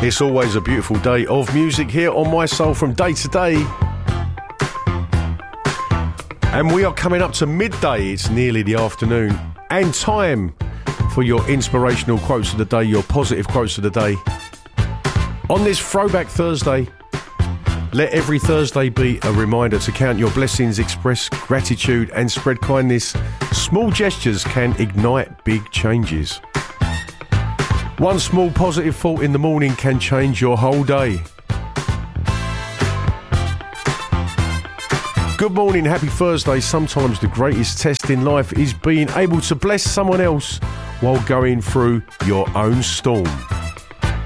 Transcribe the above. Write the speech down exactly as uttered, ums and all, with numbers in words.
It's always a beautiful day of music here on My Soul from day to day. And we are coming up to midday. It's nearly the afternoon. And time for your inspirational quotes of the day, your positive quotes of the day. On this Throwback Thursday, let every Thursday be a reminder to count your blessings, express gratitude and spread kindness. Small gestures can ignite big changes. One small positive thought in the morning can change your whole day. Good morning, happy Thursday. Sometimes the greatest test in life is being able to bless someone else while going through your own storm.